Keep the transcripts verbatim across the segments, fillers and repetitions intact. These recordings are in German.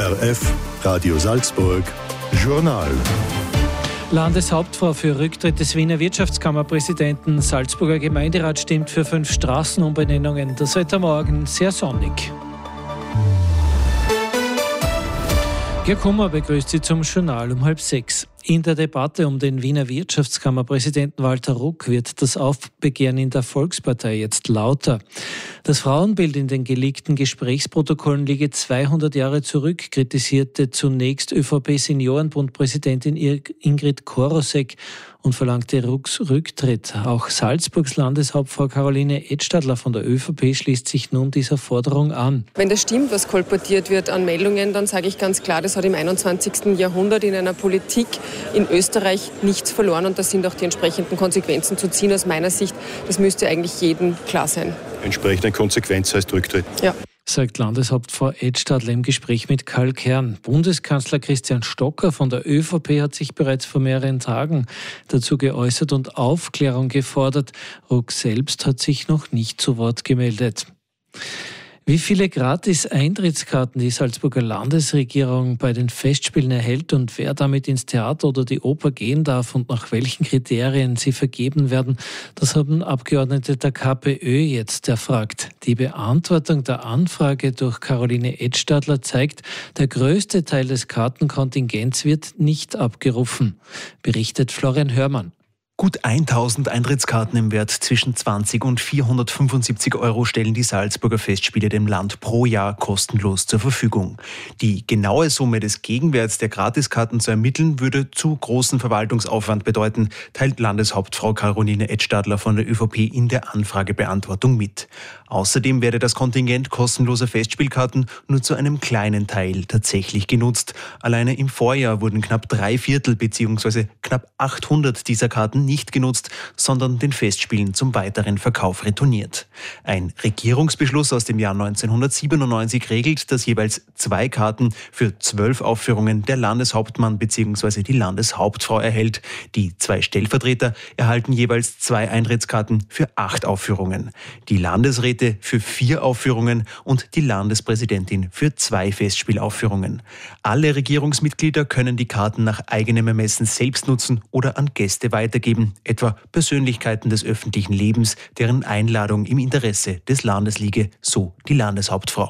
R F, Radio Salzburg, Journal. Landeshauptfrau für Rücktritt des Wiener Wirtschaftskammerpräsidenten. Salzburger Gemeinderat stimmt für fünf Straßenumbenennungen. Das Wetter morgen sehr sonnig. Gerd Kummer begrüßt Sie zum Journal um halb sechs. In der Debatte um den Wiener Wirtschaftskammerpräsidenten Walter Ruck wird das Aufbegehren in der Volkspartei jetzt lauter. Das Frauenbild in den geleakten Gesprächsprotokollen liege zweihundert Jahre zurück, kritisierte zunächst ÖVP-Seniorenbund-Präsidentin Ingrid Korosek und verlangte Rucks Rücktritt. Auch Salzburgs Landeshauptfrau Caroline Edstadler von der ÖVP schließt sich nun dieser Forderung an. Wenn das stimmt, was kolportiert wird an Meldungen, dann sage ich ganz klar, das hat im einundzwanzigsten Jahrhundert in einer Politik in Österreich nichts verloren und da sind auch die entsprechenden Konsequenzen zu ziehen aus meiner Sicht. Das müsste eigentlich jedem klar sein. Entsprechende Konsequenz heißt Rücktritt. Ja. Sagt Landeshauptfrau Edstadler im Gespräch mit Karl Kern. Bundeskanzler Christian Stocker von der ÖVP hat sich bereits vor mehreren Tagen dazu geäußert und Aufklärung gefordert. Ruck selbst hat sich noch nicht zu Wort gemeldet. Wie viele Gratis-Eintrittskarten die Salzburger Landesregierung bei den Festspielen erhält und wer damit ins Theater oder die Oper gehen darf und nach welchen Kriterien sie vergeben werden, das haben Abgeordnete der KPÖ jetzt erfragt. Die Beantwortung der Anfrage durch Caroline Edstadler zeigt, der größte Teil des Kartenkontingents wird nicht abgerufen, berichtet Florian Hörmann. Gut tausend Eintrittskarten im Wert zwischen zwanzig und vierhundertfünfundsiebzig Euro stellen die Salzburger Festspiele dem Land pro Jahr kostenlos zur Verfügung. Die genaue Summe des Gegenwerts der Gratiskarten zu ermitteln, würde zu großen Verwaltungsaufwand bedeuten, teilt Landeshauptfrau Caroline Edstadler von der ÖVP in der Anfragebeantwortung mit. Außerdem werde das Kontingent kostenloser Festspielkarten nur zu einem kleinen Teil tatsächlich genutzt. Alleine im Vorjahr wurden knapp drei Viertel bzw. knapp achthundert dieser Karten nicht genutzt, sondern den Festspielen zum weiteren Verkauf retourniert. Ein Regierungsbeschluss aus dem Jahr neunzehnhundertsiebenundneunzig regelt, dass jeweils zwei Karten für zwölf Aufführungen der Landeshauptmann bzw. die Landeshauptfrau erhält. Die zwei Stellvertreter erhalten jeweils zwei Eintrittskarten für acht Aufführungen. Die Landesräte für vier Aufführungen und die Landespräsidentin für zwei Festspielaufführungen. Alle Regierungsmitglieder können die Karten nach eigenem Ermessen selbst nutzen oder an Gäste weitergeben, etwa Persönlichkeiten des öffentlichen Lebens, deren Einladung im Interesse des Landes liege, so die Landeshauptfrau.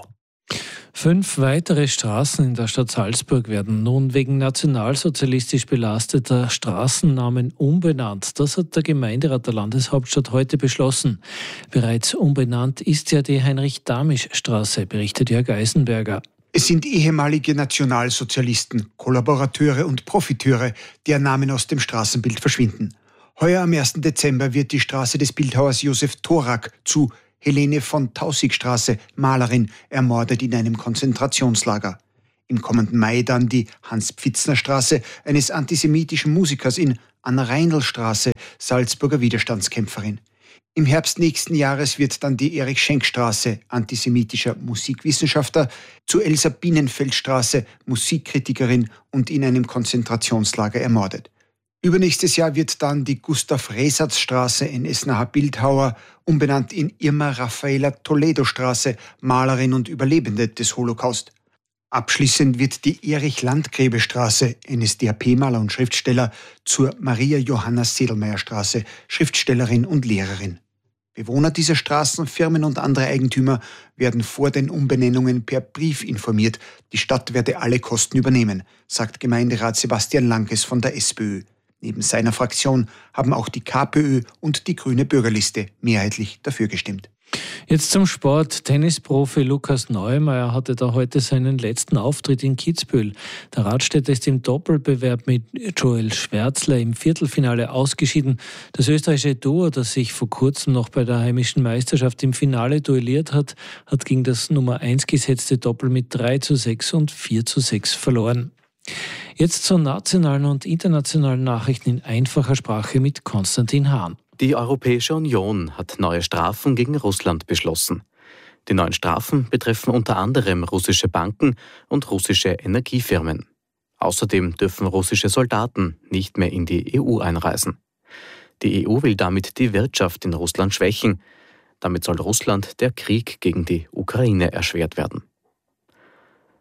Fünf weitere Straßen in der Stadt Salzburg werden nun wegen nationalsozialistisch belasteter Straßennamen umbenannt. Das hat der Gemeinderat der Landeshauptstadt heute beschlossen. Bereits umbenannt ist ja die Heinrich-Damisch-Straße, berichtet Jörg Eisenberger. Es sind ehemalige Nationalsozialisten, Kollaborateure und Profiteure, deren Namen aus dem Straßenbild verschwinden. Heuer am ersten Dezember wird die Straße des Bildhauers Josef Thorak zu Helene von Taussig-Straße, Malerin, ermordet in einem Konzentrationslager. Im kommenden Mai dann die Hans-Pfitzner-Straße eines antisemitischen Musikers in Anna-Reindl-Straße, Salzburger Widerstandskämpferin. Im Herbst nächsten Jahres wird dann die Erich-Schenk-Straße, antisemitischer Musikwissenschaftler, zu Elsa Bienenfeld-Straße, Musikkritikerin und in einem Konzentrationslager ermordet. Übernächstes Jahr wird dann die Gustav-Resatz-Straße, N S-naher Bildhauer, umbenannt in Irma Raffaela Toledo-Straße, Malerin und Überlebende des Holocaust. Abschließend wird die Erich-Landgräbe-Straße, N S D A P-Maler und Schriftsteller, zur Maria-Johanna-Sedelmeier-Straße, Schriftstellerin und Lehrerin. Bewohner dieser Straßen, Firmen und andere Eigentümer werden vor den Umbenennungen per Brief informiert. Die Stadt werde alle Kosten übernehmen, sagt Gemeinderat Sebastian Lankes von der SPÖ. Neben seiner Fraktion haben auch die KPÖ und die Grüne Bürgerliste mehrheitlich dafür gestimmt. Jetzt zum Sport. Tennisprofi Lukas Neumeier hatte da heute seinen letzten Auftritt in Kitzbühel. Der Radstädter ist im Doppelbewerb mit Joel Schwärzler im Viertelfinale ausgeschieden. Das österreichische Duo, das sich vor kurzem noch bei der heimischen Meisterschaft im Finale duelliert hat, hat gegen das Nummer eins gesetzte Doppel mit drei zu sechs und vier zu sechs verloren. Jetzt zu nationalen und internationalen Nachrichten in einfacher Sprache mit Konstantin Hahn. Die Europäische Union hat neue Strafen gegen Russland beschlossen. Die neuen Strafen betreffen unter anderem russische Banken und russische Energiefirmen. Außerdem dürfen russische Soldaten nicht mehr in die E U einreisen. Die E U will damit die Wirtschaft in Russland schwächen. Damit soll Russland der Krieg gegen die Ukraine erschwert werden.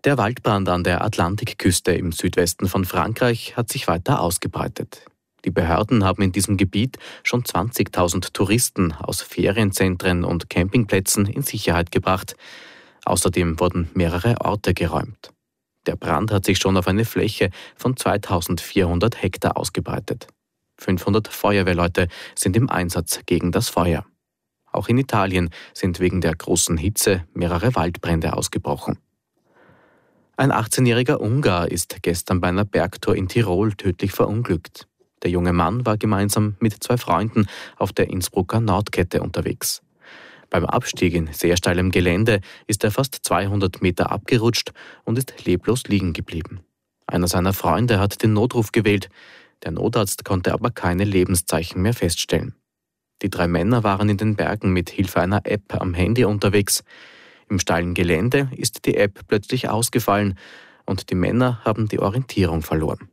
Der Waldbrand an der Atlantikküste im Südwesten von Frankreich hat sich weiter ausgebreitet. Die Behörden haben in diesem Gebiet schon zwanzigtausend Touristen aus Ferienzentren und Campingplätzen in Sicherheit gebracht. Außerdem wurden mehrere Orte geräumt. Der Brand hat sich schon auf eine Fläche von zweitausendvierhundert Hektar ausgebreitet. fünfhundert Feuerwehrleute sind im Einsatz gegen das Feuer. Auch in Italien sind wegen der großen Hitze mehrere Waldbrände ausgebrochen. Ein achtzehnjähriger Ungar ist gestern bei einer Bergtour in Tirol tödlich verunglückt. Der junge Mann war gemeinsam mit zwei Freunden auf der Innsbrucker Nordkette unterwegs. Beim Abstieg in sehr steilem Gelände ist er fast zweihundert Meter abgerutscht und ist leblos liegen geblieben. Einer seiner Freunde hat den Notruf gewählt. Der Notarzt konnte aber keine Lebenszeichen mehr feststellen. Die drei Männer waren in den Bergen mit Hilfe einer App am Handy unterwegs. Im steilen Gelände ist die App plötzlich ausgefallen und die Männer haben die Orientierung verloren.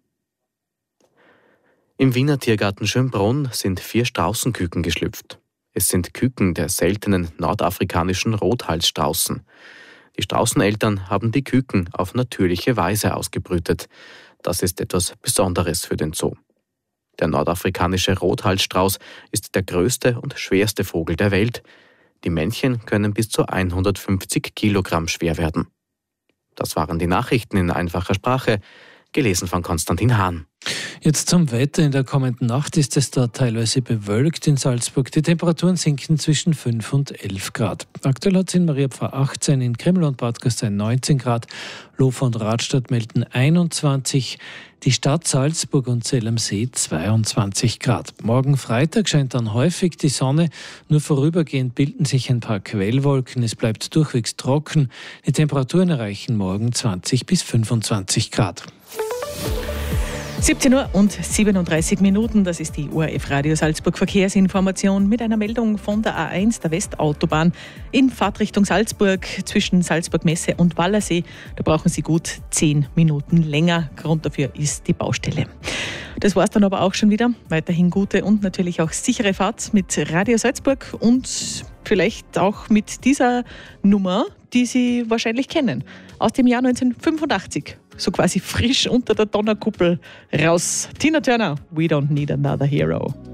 Im Wiener Tiergarten Schönbrunn sind vier Straußenküken geschlüpft. Es sind Küken der seltenen nordafrikanischen Rothalsstraußen. Die Straußeneltern haben die Küken auf natürliche Weise ausgebrütet. Das ist etwas Besonderes für den Zoo. Der nordafrikanische Rothalsstrauß ist der größte und schwerste Vogel der Welt. Die Männchen können bis zu hundertfünfzig Kilogramm schwer werden. Das waren die Nachrichten in einfacher Sprache, gelesen von Konstantin Hahn. Jetzt zum Wetter. In der kommenden Nacht ist es da teilweise bewölkt in Salzburg. Die Temperaturen sinken zwischen fünf und elf Grad. Aktuell hat es in Mariapfarr achtzehn, in Kreml und Bad Gastein neunzehn Grad, Lofer und Radstadt melden einundzwanzig, die Stadt Salzburg und Zell am See zweiundzwanzig Grad. Morgen Freitag scheint dann häufig die Sonne, nur vorübergehend bilden sich ein paar Quellwolken. Es bleibt durchwegs trocken. Die Temperaturen erreichen morgen zwanzig bis fünfundzwanzig Grad. siebzehn Uhr und siebenunddreißig Minuten, das ist die O R F Radio Salzburg Verkehrsinformation mit einer Meldung von der A eins, der Westautobahn, in Fahrtrichtung Salzburg zwischen Salzburg Messe und Wallersee. Da brauchen Sie gut zehn Minuten länger. Grund dafür ist die Baustelle. Das war es dann aber auch schon wieder. Weiterhin gute und natürlich auch sichere Fahrt mit Radio Salzburg und vielleicht auch mit dieser Nummer, die Sie wahrscheinlich kennen, aus dem Jahr neunzehnhundertfünfundachtzig. So quasi frisch unter der Donnerkuppel raus. Tina Turner, We Don't Need Another Hero.